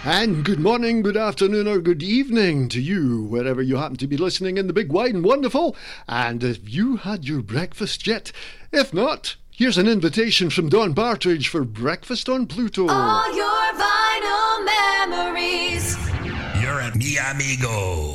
And good morning, good afternoon, or good evening to you, wherever you happen to be listening in the big, wide, and wonderful. And if you had your breakfast yet, if not, here's an invitation from Don Partridge for Breakfast on Pluto. All your vinyl memories. You're at Mi Amigo.